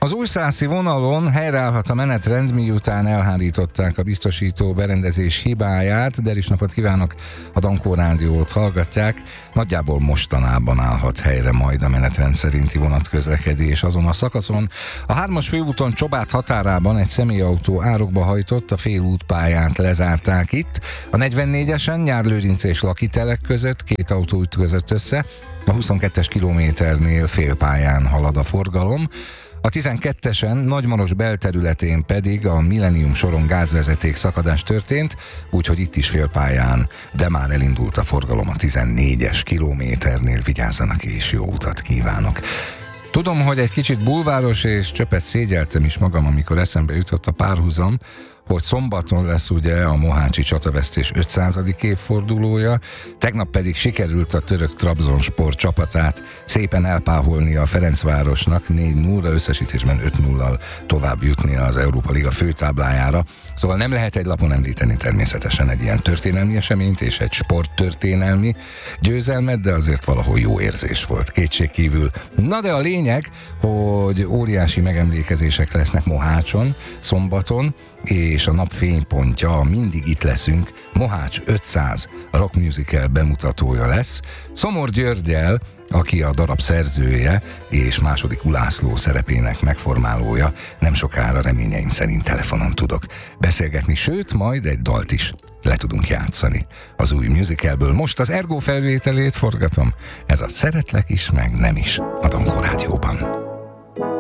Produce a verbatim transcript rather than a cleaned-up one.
Az újszászi vonalon helyreállhat a menetrend, miután elhárították a biztosító berendezés hibáját. Deris napot kívánok, a Dankó Rádiót hallgatják. Nagyjából mostanában állhat helyre majd a menetrend szerinti vonatközlekedés azon a szakaszon. A hármas főúton Csobát határában egy személyautó árokba hajtott, a félútpályát lezárták itt. A negyvennégyesen Nyárlőrinc és Lakitelek között két autó ütközött össze. A huszonkettes kilométernél félpályán halad a forgalom. A tizenkettesen Nagymaros belterületén pedig a Millennium soron gázvezeték szakadás történt, úgyhogy itt is félpályán, de már elindult a forgalom a tizennégyes kilométernél. Vigyázzanak és jó utat kívánok! Tudom, hogy egy kicsit bulváros, és csöpet szégyeltem is magam, amikor eszembe jutott a párhuzam, hogy szombaton lesz ugye a mohácsi csatavesztés ötszázadik évfordulója, tegnap pedig sikerült a török Trabzonspor csapatát szépen elpáholni a Ferencvárosnak, négy nulla, összesítésben öt nullal tovább jutni az Európa Liga főtáblájára. Szóval nem lehet egy lapon említeni természetesen egy ilyen történelmi eseményt és egy sporttörténelmi győzelmet, de azért valahol jó érzés volt, kétségkívül. Na de a lényeg, hogy óriási megemlékezések lesznek Mohácson, szombaton, és a nap fénypontja, mindig itt leszünk, Mohács ötszáz rock musical bemutatója lesz. Szomor Györggyel, aki a darab szerzője és második Ulászló szerepének megformálója, nem sokára reményeim szerint telefonon tudok beszélgetni, sőt, majd egy dalt is le tudunk játszani az új musicalből. Most az Ergo felvételét forgatom, ez a Szeretlek is, meg nem is a Dankó Rádióban.